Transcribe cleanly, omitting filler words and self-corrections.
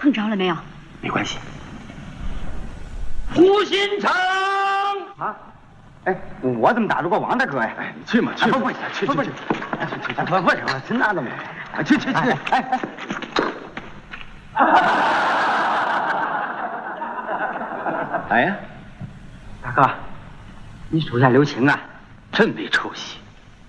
碰着了没有？ 没关系。 胡新成啊！哎，我怎么打得过王大哥呀？ 哎，你去嘛，去！ 不，去！快点，真拿着没？去！哎呀，大哥，你手下留情啊，真没出息。